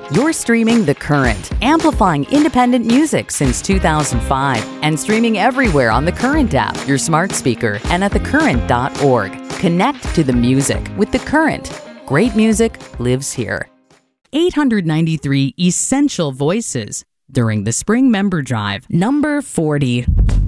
You're streaming The Current, amplifying independent music since 2005 and streaming everywhere on the Current app, your smart speaker, and at thecurrent.org. Connect to the music with The Current. Great music lives here. 893 Essential Voices during the Spring Member Drive, number 40.